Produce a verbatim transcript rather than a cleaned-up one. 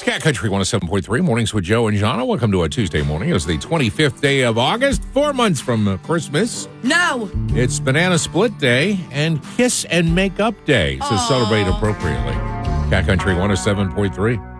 Cat Country one oh seven point three, Mornings with Joe and Jana. Welcome to a Tuesday morning. It's the twenty-fifth day of August, four months from uh, Christmas. No. It's Banana Split Day and Kiss and Make Up Day, so Aww. celebrate appropriately. Cat Country one oh seven point three.